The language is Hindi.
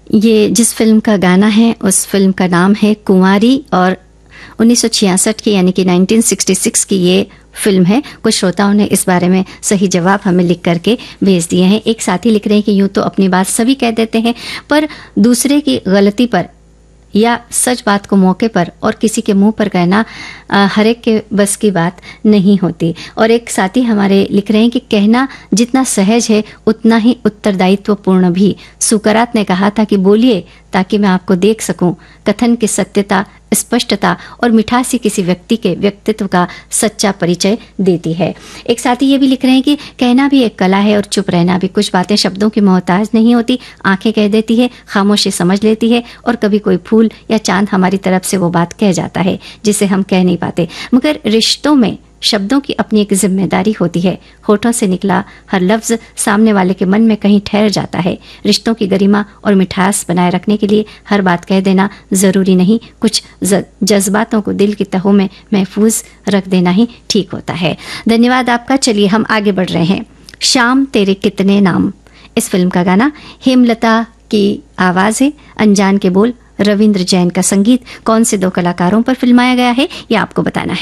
ये जिस फिल्म का गाना है उस फिल्म का नाम है कुंवारी और 1966 की यानी कि 1966 की ये फिल्म है। कुछ श्रोताओं ने इस बारे में सही जवाब हमें लिख करके भेज दिए हैं। एक साथी लिख रहे हैं कि यूं तो अपनी बात सभी कह देते हैं, पर दूसरे की गलती पर या सच बात को मौके पर और किसी के मुंह पर कहना हर एक के बस की बात नहीं होती। और एक साथी हमारे लिख रहे हैं कि कहना जितना सहज है उतना ही उत्तरदायित्वपूर्ण भी। सुकरात ने कहा था कि बोलिए ताकि मैं आपको देख सकूं। कथन की सत्यता, स्पष्टता और मिठासी किसी व्यक्ति के व्यक्तित्व का सच्चा परिचय देती है। एक साथी ये भी लिख रहे हैं कि कहना भी एक कला है और चुप रहना भी। कुछ बातें शब्दों की मोहताज नहीं होती, आंखें कह देती है, खामोशी समझ लेती है और कभी कोई फूल या चांद हमारी तरफ से वो बात कह जाता है जिसे हम कह नहीं पाते। मगर रिश्तों में शब्दों की अपनी एक जिम्मेदारी होती है। होठों से निकला हर लफ्ज सामने वाले के मन में कहीं ठहर जाता है। रिश्तों की गरिमा और मिठास बनाए रखने के लिए हर बात कह देना जरूरी नहीं, कुछ जज्बातों को दिल की तहों में महफूज रख देना ही ठीक होता है। धन्यवाद आपका। चलिए हम आगे बढ़ रहे हैं। शाम तेरे कितने नाम, इस फिल्म का गाना, हेमलता की आवाज है, अनजान के बोल, रविंद्र जैन का संगीत। कौन से दो कलाकारों पर फिल्माया गया है ये आपको बताना है।